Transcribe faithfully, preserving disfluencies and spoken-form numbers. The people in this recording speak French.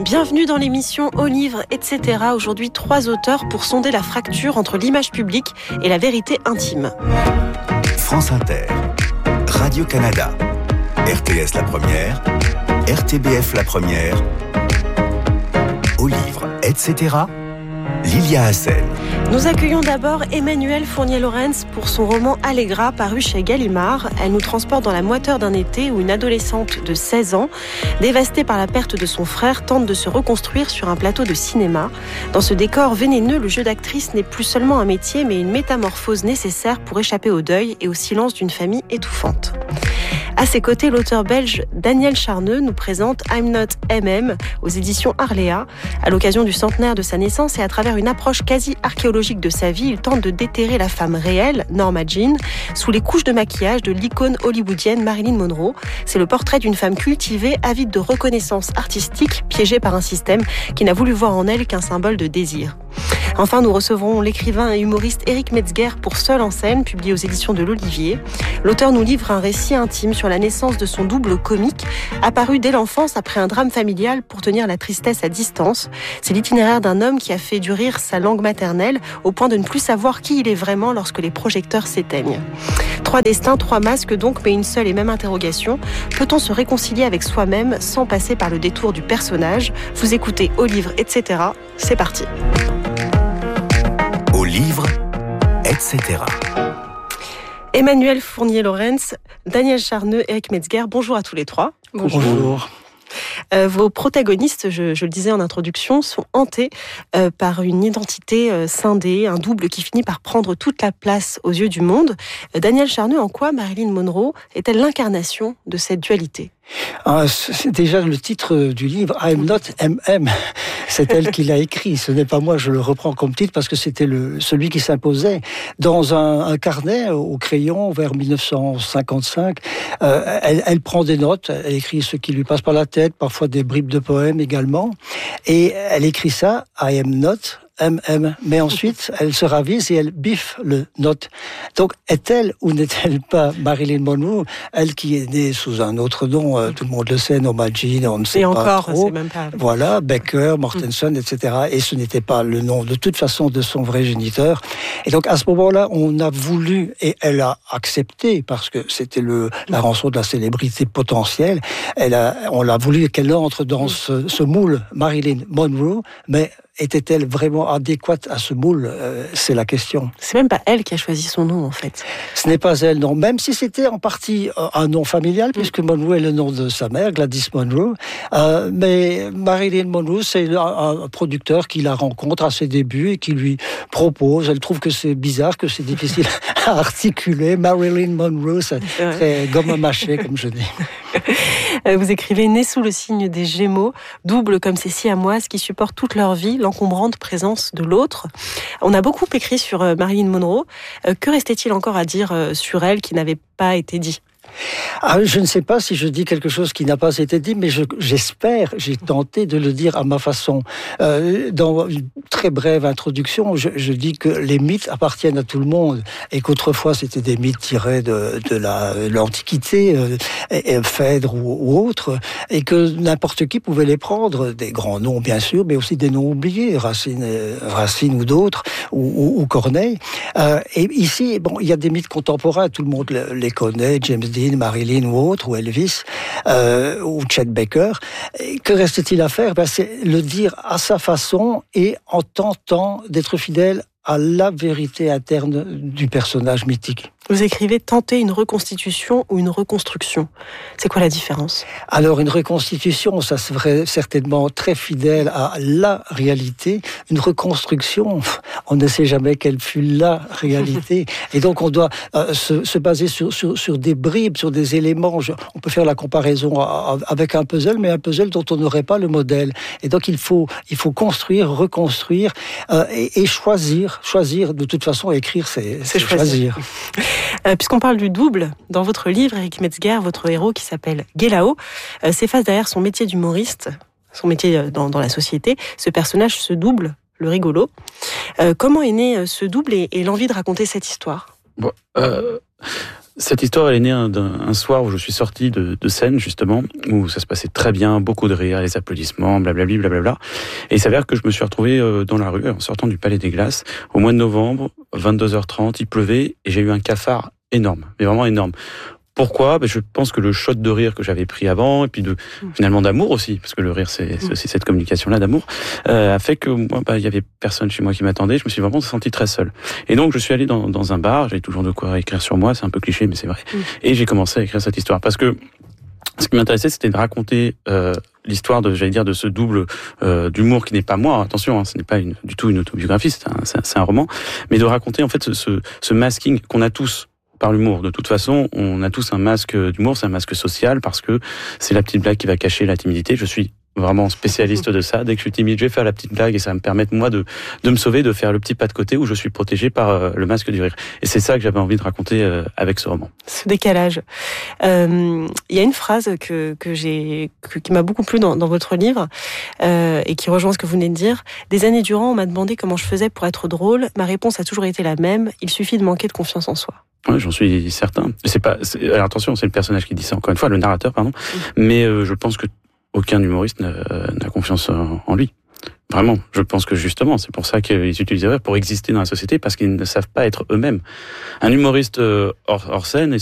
Bienvenue dans l'émission Au livre, et cetera. Aujourd'hui, trois auteurs pour sonder la fracture entre l'image publique et la vérité intime. France Inter, Radio-Canada, R T S La Première, R T B F La Première, Au livre, et cetera. Lilia Hassen. Nous accueillons d'abord Emmanuelle Fournier-Laurens pour son roman Allegra, paru chez Gallimard. Elle nous transporte dans la moiteur d'un été où une adolescente de seize ans, dévastée par la perte de son frère, tente de se reconstruire sur un plateau de cinéma. Dans ce décor vénéneux, le jeu d'actrice n'est plus seulement un métier, mais une métamorphose nécessaire pour échapper au deuil et au silence d'une famille étouffante. À ses côtés, l'auteur belge Daniel Charneux nous présente I'm Not M M aux éditions Arléa. À l'occasion du centenaire de sa naissance et à travers une approche quasi archéologique de sa vie, il tente de déterrer la femme réelle, Norma Jean, sous les couches de maquillage de l'icône hollywoodienne Marilyn Monroe. C'est le portrait d'une femme cultivée, avide de reconnaissance artistique, piégée par un système qui n'a voulu voir en elle qu'un symbole de désir. Enfin, nous recevrons l'écrivain et humoriste Éric Metzger pour Seul en scène, publié aux éditions de l'Olivier. L'auteur nous livre un récit intime sur la naissance de son double comique, apparu dès l'enfance après un drame familial pour tenir la tristesse à distance. C'est l'itinéraire d'un homme qui a fait du rire sa langue maternelle, au point de ne plus savoir qui il est vraiment lorsque les projecteurs s'éteignent. Trois destins, trois masques donc, mais une seule et même interrogation. Peut-on se réconcilier avec soi-même sans passer par le détour du personnage ? Vous écoutez Au livre, et cetera. C'est parti. Au livre, et cetera. Emmanuelle Fournier-Laurens, Daniel Charneux, Éric Metzger, bonjour à tous les trois. Bonjour. Bonjour. Euh, vos protagonistes, je, je le disais en introduction, sont hantés euh, par une identité euh, scindée, un double qui finit par prendre toute la place aux yeux du monde. Euh, Daniel Charneux, en quoi Marilyn Monroe est-elle l'incarnation de cette dualité ? Ah, c'est déjà le titre du livre, I'm Not M M. C'est elle qui l'a écrit, ce n'est pas moi, je le reprends comme titre parce que c'était le, celui qui s'imposait. Dans un, un carnet au crayon vers dix-neuf cent cinquante-cinq, euh, elle, elle prend des notes, elle écrit ce qui lui passe par la tête, parfois des bribes de poèmes également, et elle écrit ça, I am not M M, mais ensuite elle se ravise et elle biffe le note. Donc est-elle ou n'est-elle pas Marilyn Monroe, elle qui est née sous un autre nom, euh, tout le monde le sait, Norma Jean, on ne sait et pas encore, trop. C'est même pas... Voilà, Becker, Mortensen, et cetera. Et ce n'était pas le nom de toute façon de son vrai géniteur. Et donc à ce moment-là, on a voulu, et elle a accepté, parce que c'était le la rançon de la célébrité potentielle, elle a, on l'a voulu qu'elle entre dans ce, ce moule Marilyn Monroe, mais était-elle vraiment adéquate à ce moule ? euh, C'est la question. C'est même pas elle qui a choisi son nom, en fait. Ce n'est pas elle, non. Même si c'était en partie un nom familial, mm. puisque Monroe est le nom de sa mère, Gladys Monroe. Euh, mais Marilyn Monroe, c'est un, un producteur qui la rencontre à ses débuts et qui lui propose. Elle trouve que c'est bizarre, que c'est difficile à articuler. Marilyn Monroe, c'est très gomme à mâcher, comme je dis. Vous écrivez « Né sous le signe des Gémeaux, double comme ces siamoises qui supportent toute leur vie l'encombrante présence de l'autre ». On a beaucoup écrit sur Marilyn Monroe. Que restait-il encore à dire sur elle qui n'avait pas été dit ? Ah, je ne sais pas si je dis quelque chose qui n'a pas été dit, mais je, j'espère, j'ai tenté de le dire à ma façon. Euh, dans une très brève introduction, je, je dis que les mythes appartiennent à tout le monde et qu'autrefois c'était des mythes tirés de, de, la, de l'Antiquité, euh, et, et Phèdre ou, ou autre, et que n'importe qui pouvait les prendre, des grands noms bien sûr, mais aussi des noms oubliés, Racine, Racine ou d'autres, ou, ou, ou Corneille. Euh, et ici, bon, il y a des mythes contemporains, tout le monde les connaît, James Dean, Marilyn ou autre, ou Elvis, euh, ou Chet Baker. Et que reste-t-il à faire ? Ben, c'est le dire à sa façon et en tentant d'être fidèle à la vérité interne du personnage mythique. Vous écrivez « tenter une reconstitution ou une reconstruction ». C'est quoi la différence ? Alors, une reconstitution, ça serait certainement très fidèle à la réalité. Une reconstruction, on ne sait jamais quelle fut la réalité. Et donc, on doit euh, se, se baser sur, sur, sur des bribes, sur des éléments. Je, on peut faire la comparaison à, à, avec un puzzle, mais un puzzle dont on n'aurait pas le modèle. Et donc, il faut, il faut construire, reconstruire euh, et, et choisir. Choisir, de toute façon, écrire, c'est, c'est, c'est choisir. choisir. Euh, puisqu'on parle du double, dans votre livre, Éric Metzger, votre héros qui s'appelle Guélao, euh, s'efface derrière son métier d'humoriste, son métier dans, dans la société. Ce personnage se double, le rigolo. Euh, comment est né ce double et, et l'envie de raconter cette histoire ? Bon, euh, Cette histoire, elle est née un, un soir où je suis sorti de, de scène, justement, où ça se passait très bien, beaucoup de rires, les applaudissements, blablabli, blablabla. Et il s'avère que je me suis retrouvé dans la rue, en sortant du Palais des Glaces, au mois de novembre, vingt-deux heures trente, il pleuvait, et j'ai eu un cafard énorme, mais vraiment énorme. Pourquoi ? Ben, je pense que le shot de rire que j'avais pris avant, et puis de finalement d'amour aussi, parce que le rire c'est, c'est aussi cette communication-là d'amour, euh, a fait que moi, ben, il y avait personne chez moi qui m'attendait. Je me suis vraiment senti très seul. Et donc je suis allé dans, dans un bar. J'avais toujours de quoi écrire sur moi. C'est un peu cliché, mais c'est vrai. Mm. Et j'ai commencé à écrire cette histoire parce que ce qui m'intéressait, c'était de raconter euh, l'histoire de, j'allais dire, de ce double euh, d'humour qui n'est pas moi. Attention, hein, ce n'est pas une, du tout une autobiographie. C'est un, c'est, c'est un roman, mais de raconter en fait ce, ce, ce masking qu'on a tous. Par l'humour. De toute façon, on a tous un masque d'humour, c'est un masque social parce que c'est la petite blague qui va cacher la timidité. Je suis vraiment spécialiste de ça. Dès que je suis timide, je vais faire la petite blague et ça va me permettre, moi, de, de me sauver, de faire le petit pas de côté où je suis protégé par euh, le masque du rire. Et c'est ça que j'avais envie de raconter euh, avec ce roman. Ce décalage. Euh, il y a une phrase que, que j'ai, que, qui m'a beaucoup plu dans, dans votre livre euh, et qui rejoint ce que vous venez de dire. Des années durant, on m'a demandé comment je faisais pour être drôle. Ma réponse a toujours été la même. Il suffit de manquer de confiance en soi. Oui, j'en suis certain. C'est pas. C'est, alors attention, c'est le personnage qui dit ça. Encore une fois, le narrateur, pardon. Mmh. Mais euh, je pense que aucun humoriste n'a, n'a confiance en, en lui. Vraiment, je pense que justement, c'est pour ça qu'ils utilisent le rire pour exister dans la société, parce qu'ils ne savent pas être eux-mêmes. Un humoriste hors, hors scène est